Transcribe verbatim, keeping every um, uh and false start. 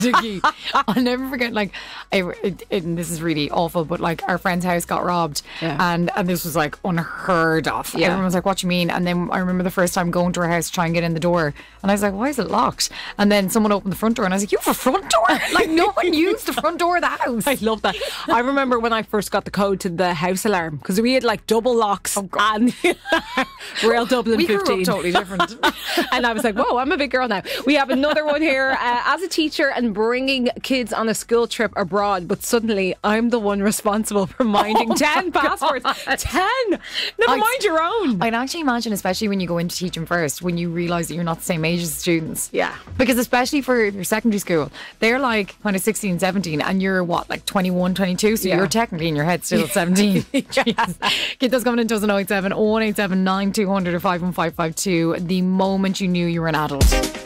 Doogie. I'll never forget, like, I, it, it, and this is really awful, but like our friend's house got robbed, Yeah. and and this was like unheard of. Yeah. Everyone was like, "What do you mean?" And then I remember the first time going to her house to try and get in the door, and I was like, "Why is it locked?" And then someone opened the front door, and I was like, "You have a front door?" Like, no one used the front door of the house. I love that. I remember when I first got the code to the house alarm, because we had like double locks and real Dublin We grew fifteen. up totally different. And I was like, whoa, I'm a big girl now. We have another one here. Uh, as a teacher and bringing kids on a school trip abroad, but suddenly I'm the one responsible for minding Oh ten my passports. God. ten! Never I- mind your own. I can actually imagine, especially when you go into teaching first, when you realise that you're not the same age as the students. Yeah. Because especially for your secondary school, they're like kind of sixteen, seventeen, and you're what, like twenty-one, twenty-two? So Yeah. you're technically in your head still at seventeen. Jeez. Get those coming into us on oh eight seven, oh one eight seven, nine two hundred or five one five five two the moment you knew you were an adult.